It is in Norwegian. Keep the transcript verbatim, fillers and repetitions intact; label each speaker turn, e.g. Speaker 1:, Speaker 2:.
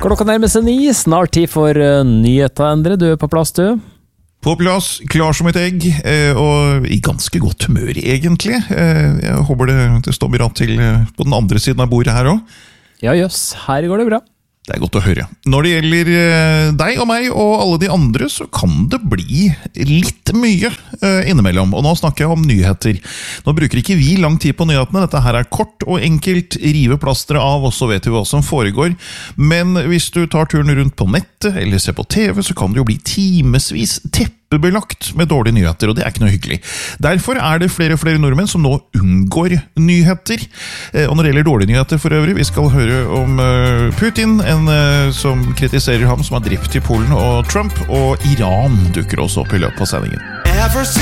Speaker 1: Klokka nærmer seg ni, snart tid for uh, nyheter, Endre. Du er på plass, du?
Speaker 2: På plass, klar som et egg, eh, og i ganske godt humør, egentlig. Eh, jeg håper det, det står bra til eh, på den andre siden av bordet her også.
Speaker 1: Ja, jøss, her går det bra.
Speaker 2: Det er godt å høre. Når det gjelder eh, deg og meg og alle de andre, så kan det bli litt mye eh, innimellom. Og nå snakker jeg om nyheter. Nå bruker ikke vi lang tid på nyhetene. Dette her er kort og enkelt, rive plasteret av, og så vet vi hva som foregår. Men hvis du tar turen rundt på nettet eller ser på T V, så kan det jo bli timesvis teppebelagt med dårlige nyheter, og det er ikke noe hyggelig. Derfor er det flere og flere nordmenn som nå unngår nyheter. Eh, og når det gjelder dårlige nyheter for øvrig, vi skal høre om eh, Putin, en eh, som kritiserer ham, som har drept i Polen og Trump, og Iran dukker også opp i løpet av sendingen.